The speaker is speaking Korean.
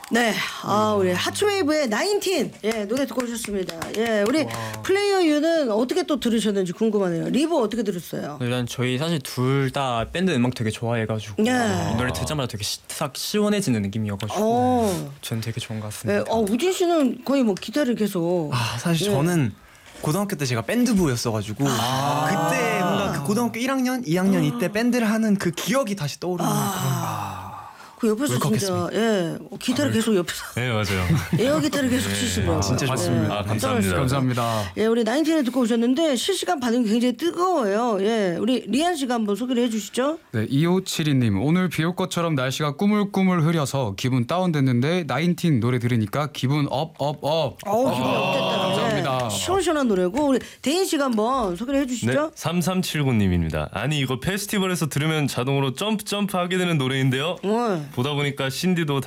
네, 우리 핫웨이브의 19, 노래 듣고 오셨습니다. 우리 플레이어 유는 어떻게 또 들으셨는지 궁금하네요. 리브 어떻게 들었어요? 일단 저희 사실 둘 다 밴드 음악 되게 좋아해가지고 이 노래 듣자마자 되게 싹 시원해지는 느낌이어가지고 저는 되게 좋은 것 같습니다. 우진 씨는 거의 뭐 기타를 계속. 사실 저는 고등학교 때 제가 밴드부였어가지고 그때 뭔가 그 고등학교 1학년, 2학년 이때 밴드를 하는 그 기억이 다시 떠오르는 그 옆에서 진짜 기타를 계속 옆에서 네 맞아요. 에어 기타를 계속 치시더라고요. 진짜 좋습니다. 감사합니다. 감사합니다. 우리 19을 듣고 오셨는데 실시간 반응이 굉장히 뜨거워요. 우리 리안 씨가 한번 소개를 해주시죠. 네, 2572님 오늘 비 올 것처럼 날씨가 꾸물꾸물 흐려서 기분 다운됐는데 19 노래 들으니까 기분 업. 기분이 업됐다. 감사합니다. 시원시원한 노래고 우리 대인 씨가 한번 소개를 네, 해주시죠. 3379님입니다. 아니 이거 페스티벌에서 들으면 자동으로 점프 하게 되는 노래인데요. 보다 보니까 신디도